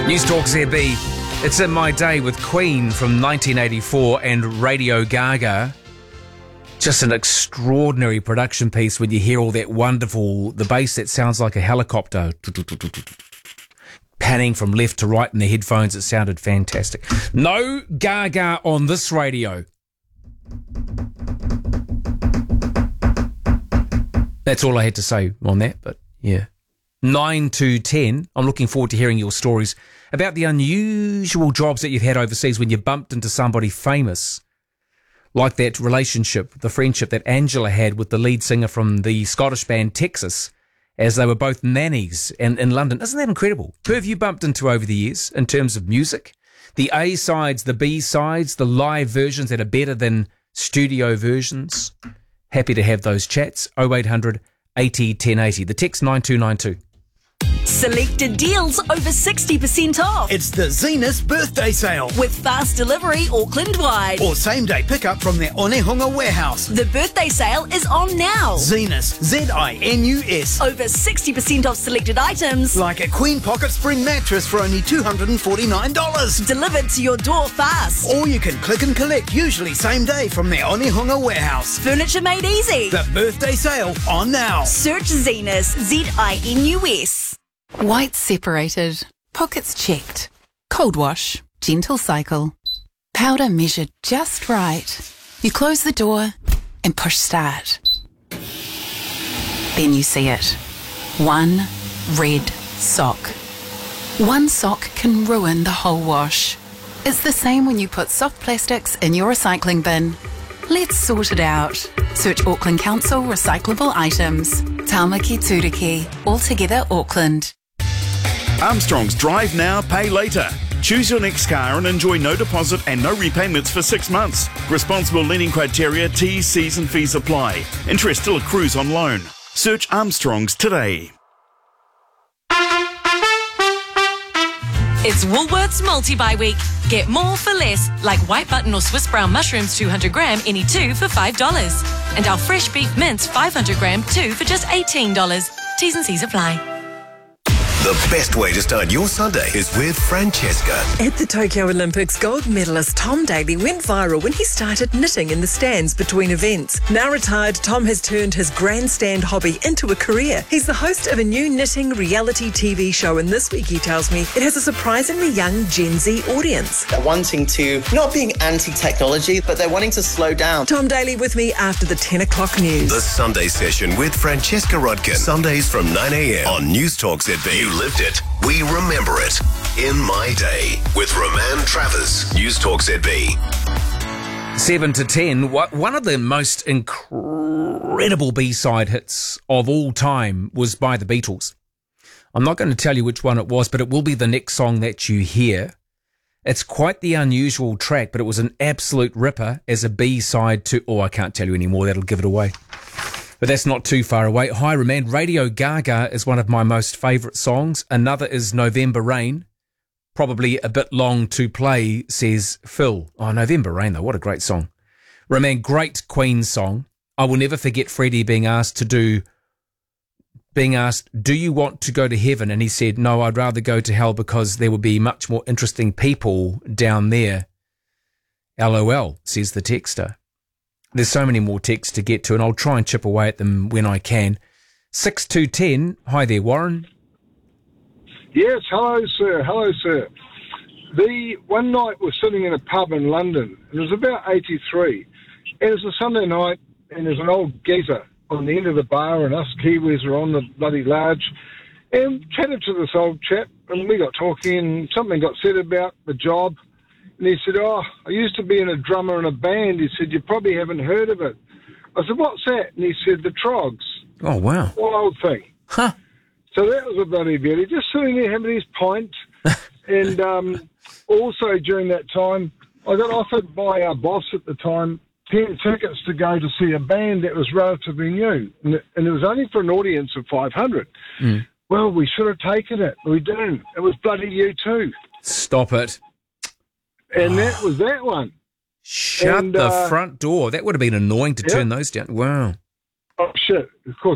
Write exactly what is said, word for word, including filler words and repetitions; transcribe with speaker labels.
Speaker 1: News Talk Z B. It's In My Day with Queen from nineteen eighty-four and Radio Gaga. Just an extraordinary production piece when you hear all that wonderful, the bass that sounds like a helicopter panning from left to right in the headphones. It sounded fantastic. No Gaga on this radio. That's all I had to say on that, but yeah. nine to ten. I'm looking forward to hearing your stories about the unusual jobs that you've had overseas when you bumped into somebody famous, like that relationship, the friendship that Angela had with the lead singer from the Scottish band Texas, as they were both nannies and in London. Isn't that incredible? Who have you bumped into over the years in terms of music? The A sides, the B sides, the live versions that are better than studio versions. Happy to have those chats. oh eight hundred eighty ten eighty. The text nine two nine two.
Speaker 2: Selected deals over sixty percent off.
Speaker 3: It's the Zenus birthday sale.
Speaker 2: With fast delivery Auckland-wide.
Speaker 3: Or same-day pickup from their Onehunga warehouse.
Speaker 2: The birthday sale is on now.
Speaker 3: Zenus, Z I N U S.
Speaker 2: Over sixty percent off selected items.
Speaker 3: Like a Queen Pocket Spring mattress for only two hundred forty-nine dollars.
Speaker 2: Delivered to your door fast.
Speaker 3: Or you can click and collect, usually same day, from their Onehunga warehouse.
Speaker 2: Furniture made easy.
Speaker 3: The birthday sale on now.
Speaker 2: Search Zenus, Z I N U S.
Speaker 4: White separated, pockets checked, cold wash, gentle cycle, powder measured just right. You close the door and push start. Then you see it. One red sock. One sock can ruin the whole wash. It's the same when you put soft plastics in your recycling bin. Let's sort it out. Search Auckland Council recyclable items. Tāmaki Turiki, altogether Auckland.
Speaker 5: Armstrong's Drive Now, Pay Later. Choose your next car and enjoy no deposit and no repayments for six months. Responsible lending criteria, T's, C's and fees apply. Interest still accrues on loan. Search Armstrong's today.
Speaker 6: It's Woolworths Multi-Buy Week. Get more for less, like white button or Swiss brown mushrooms two hundred gram, any two for five dollars. And our fresh beef mince five hundred gram, two for just eighteen dollars. T's and C's apply.
Speaker 7: The best way to start your Sunday is with Francesca.
Speaker 8: At the Tokyo Olympics, gold medalist Tom Daley went viral when he started knitting in the stands between events. Now retired, Tom has turned his grandstand hobby into a career. He's the host of a new knitting reality T V show, and this week, he tells me, it has a surprisingly young Gen Z audience.
Speaker 9: They're wanting to, not being anti-technology, but they're wanting to slow down.
Speaker 8: Tom Daley with me after the ten o'clock news.
Speaker 7: The Sunday Session with Francesca Rodkin. Sundays from nine a.m. on News Talk Z B. You lived it. We remember it. In My Day with Roman Travers. News Talk Z B.
Speaker 1: seven to ten. One of the most incredible B-side hits of all time was by the Beatles. I'm not going to tell you which one it was, but it will be the next song that you hear. It's quite the unusual track, but it was an absolute ripper as a B-side to... Oh, I can't tell you anymore. That'll give it away. But that's not too far away. Hi, Roman. Radio Gaga is one of my most favourite songs. Another is November Rain. Probably a bit long to play, says Phil. Oh, November Rain, though. What a great song. Roman, great Queen song. I will never forget Freddie being asked to do... Being asked, do you want to go to heaven? And he said, no, I'd rather go to hell because there would be much more interesting people down there. LOL, says the texter. There's so many more texts to get to, and I'll try and chip away at them when I can. six two ten. Hi there, Warren.
Speaker 10: Yes, hello, sir. Hello, sir. The one night we're sitting in a pub in London, and it was about eighty-three, and it was a Sunday night, and there's an old geezer on the end of the bar, and us Kiwis are on the bloody large, and chatted to this old chap, and we got talking, and something got said about the job. And he said, oh, I used to be in a drummer in a band. He said, you probably haven't heard of it. I said, what's that? And he said, the Trogs.
Speaker 1: Oh, wow.
Speaker 10: Wild thing.
Speaker 1: Huh.
Speaker 10: So that was a bloody beauty. Just sitting there having his pint. And um, also during that time, I got offered by our boss at the time ten tickets to go to see a band that was relatively new. And it, and it was only for an audience of five hundred.
Speaker 1: Mm.
Speaker 10: Well, we should have taken it. We didn't. It was bloody U two.
Speaker 1: Stop it.
Speaker 10: And oh. that was that one.
Speaker 1: Shut
Speaker 10: and,
Speaker 1: the
Speaker 10: uh,
Speaker 1: front door. That would have been annoying to
Speaker 10: yeah.
Speaker 1: turn those down. Wow.
Speaker 10: Oh, shit. Of course.